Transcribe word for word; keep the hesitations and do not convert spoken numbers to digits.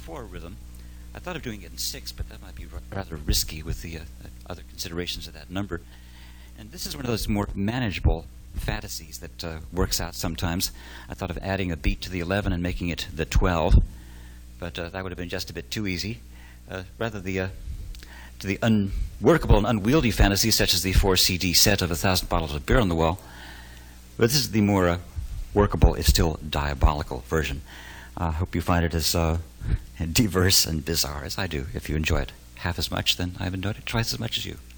four rhythm. I thought of doing it in six, but that might be r- rather risky with the uh, other considerations of that number. And this is one of those more manageable fantasies that uh, works out sometimes. I thought of adding a beat to the eleven and making it the twelve, but uh, that would have been just a bit too easy. Uh, rather, the uh, to the unworkable and unwieldy fantasies, such as the four C D set of A Thousand Bottles of Beer on the Wall. But this is the more uh, workable, if still diabolical version. I uh, hope you find it as uh, diverse and bizarre as I do. If you enjoy it half as much, then I've enjoyed it twice as much as you.